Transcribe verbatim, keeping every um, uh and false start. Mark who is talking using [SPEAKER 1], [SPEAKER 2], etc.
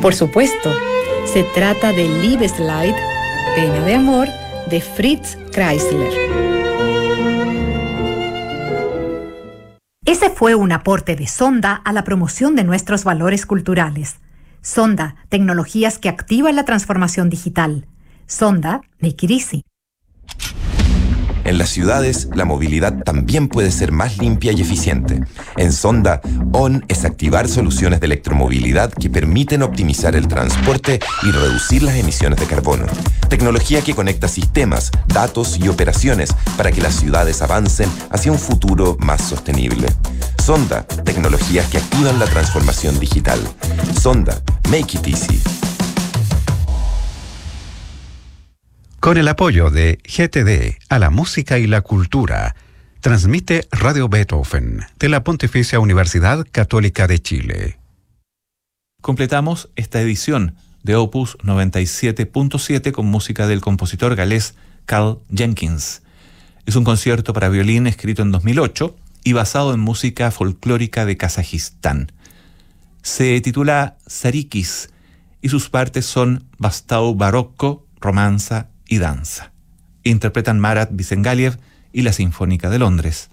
[SPEAKER 1] Por supuesto, se trata de Liebesleid, Pena de Amor, de Fritz Kreisler.
[SPEAKER 2] Ese fue un aporte de Sonda a la promoción de nuestros valores culturales. Sonda, tecnologías que activan la transformación digital. Sonda, make it easy.
[SPEAKER 3] En las ciudades, la movilidad también puede ser más limpia y eficiente. En Sonda, ON es activar soluciones de electromovilidad que permiten optimizar el transporte y reducir las emisiones de carbono. Tecnología que conecta sistemas, datos y operaciones para que las ciudades avancen hacia un futuro más sostenible. Sonda, tecnologías que activan la transformación digital. Sonda, make it easy.
[SPEAKER 4] Con el apoyo de G T D a la música y la cultura, transmite Radio Beethoven de la Pontificia Universidad Católica de Chile.
[SPEAKER 5] Completamos esta edición de Opus noventa y siete punto siete con música del compositor galés Carl Jenkins. Es un concierto para violín escrito en dos mil ocho y basado en música folclórica de Kazajistán. Se titula Sarikis y sus partes son bastau barocco, romanza y danza. Interpretan Marat Bisengaliev y la Sinfónica de Londres.